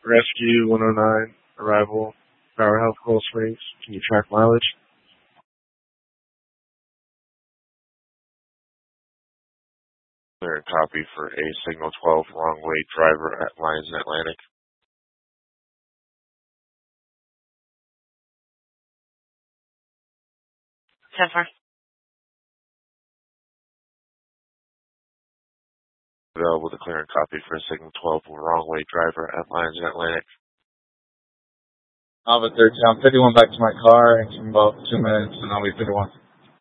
Rescue 109, arrival, Powerhouse Cold Springs. Can you track mileage? Clear copy for a signal 12 wrong way driver at Lions and Atlantic. Zephyr. Available to clear and copy for a signal 12 wrong way driver at Lions and Atlantic. Alpha 13, I'm 51 back to my car, and in about 2 minutes, and I'll be 51.